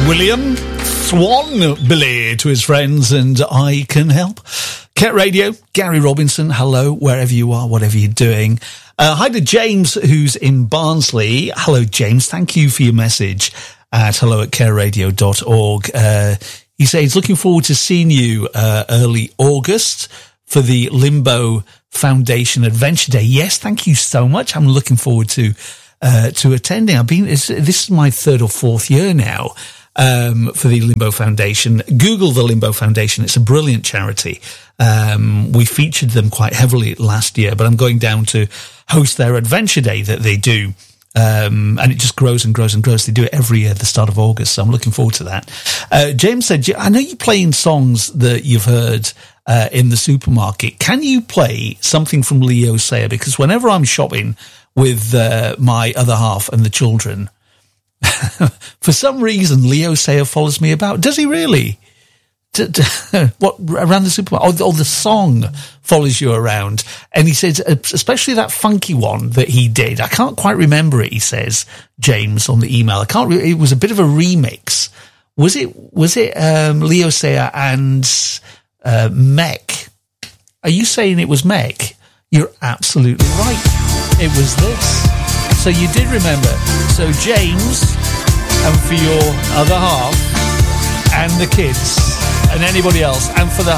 William Swanbilly to his friends, and I Can Help. Ket Radio, Gary Robinson, hello, wherever you are, whatever you're doing. Hi to James, who's in Barnsley. Hello, James. Thank you for your message at hello@careradio.org. He says he's looking forward to seeing you early August for the Limbo Foundation Adventure Day. Yes, thank you so much. I'm looking forward to attending. This is my third or fourth year now for the Limbo Foundation. Google the Limbo Foundation. It's a brilliant charity. We featured them quite heavily last year, but I'm going down to host their Adventure Day that they do. And it just grows and grows and grows. They do it every year at the start of August, so I'm looking forward to that. James said, I know you're playing songs that you've heard in the supermarket. Can you play something from Leo Sayer? Because whenever I'm shopping with my other half and the children, for some reason, Leo Sayer follows me about. Does he really? What, around the supermarket? Or the song follows you around. And he says, especially that funky one that he did. I can't quite remember it, he says, James, on the email. It was a bit of a remix. Was it Leo Sayer and Mech? Are you saying it was Mech? You're absolutely right. It was this. So you did remember. So James, and for your other half, and the kids, and anybody else, and for the